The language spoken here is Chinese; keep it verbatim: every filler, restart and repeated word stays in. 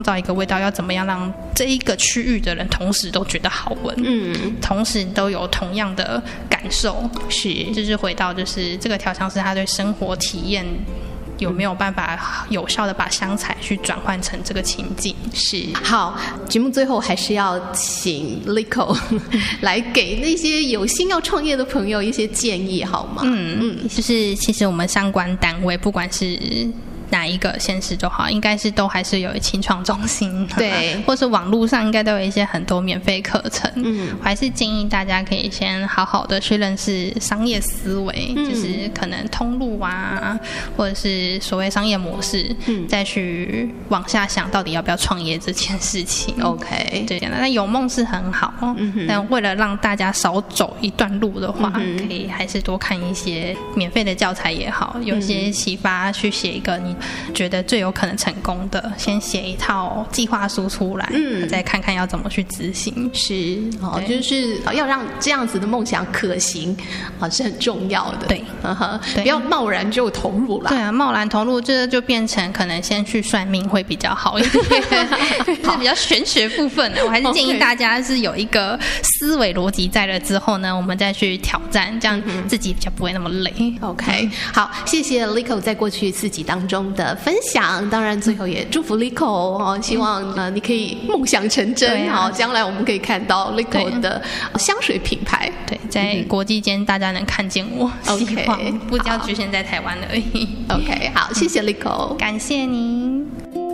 造一个味道要怎么样让这一个区域的人同时都觉得好闻，嗯，同时都有同样的感受， 是， 就是回到就是这个调香师他对生活体验有没有办法有效的把香材去转换成这个情境。 是，好，节目最后还是要请 Lico 来给那些有心要创业的朋友一些建议好吗？ 嗯嗯，就是其实我们相关单位不管是哪一个县市就好，应该是都还是有青创中心， 对， 或是网络上应该都有一些很多免费课程。嗯，我还是建议大家可以先好好的去认识商业思维，嗯、就是可能通路啊，或者是所谓商业模式，嗯，再去往下想到底要不要创业这件事情。 OK， 对，那有梦是很好，嗯、但为了让大家少走一段路的话，嗯、可以还是多看一些免费的教材也好，有些启发去写一个你觉得最有可能成功的，先写一套计划书出来，嗯，再看看要怎么去执行。 是，哦，就是要让这样子的梦想可行啊，是很重要的。 对， 呵呵，不要贸然就投入了。 对啊，贸然投入，这就变成可能先去算命会比较好一点，是比较玄学部分的。我还是建议大家是有一个思维逻辑在了之后呢，我们再去挑战，这样自己比较不会那么累。 OK， 好，谢谢 Lico 在过去四集当中的分享，当然最后也祝福 Lico 哦，希望呃你可以梦想成真哦，将来我们可以看到 Lico 的香水品牌， 对，在国际间大家能看见我，希望不只要局限在台湾而已。 OK， 好，谢谢 Lico， 感谢你。